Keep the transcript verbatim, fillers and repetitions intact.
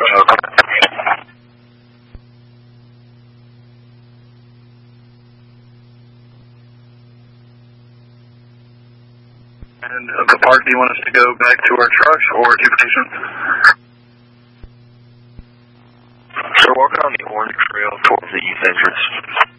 And uh, the park, do you want us to go back to our truck or to patient? So we're walking on the orange trail towards the east entrance.